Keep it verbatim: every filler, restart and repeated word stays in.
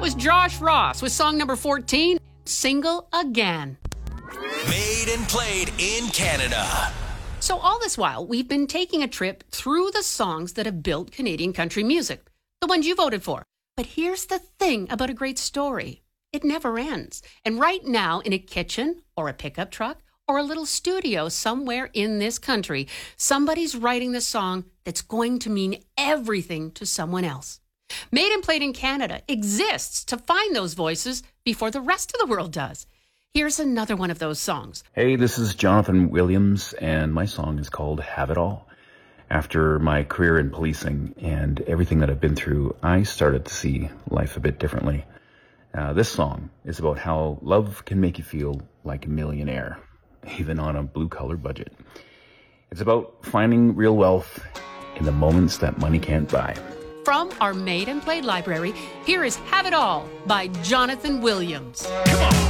was Josh Ross with song number fourteen, Single Again. Made and played in Canada. So all this while, we've been taking a trip through the songs that have built Canadian country music, the ones you voted for. But here's the thing about a great story. It never ends. And right now, in a kitchen or a pickup truck or a little studio somewhere in this country, somebody's writing the song that's going to mean everything to someone else. Made and Played in Canada exists to find those voices before the rest of the world does. Here's another one of those songs. Hey, this is Jonathan Williams, and my song is called Have It All. After my career in policing and everything that I've been through, I started to see life a bit differently. Uh, this song is about how love can make you feel like a millionaire, even on a blue-collar budget. It's about finding real wealth in the moments that money can't buy. From our Made and Played library, here is Have It All by Jonathan Williams. Come on.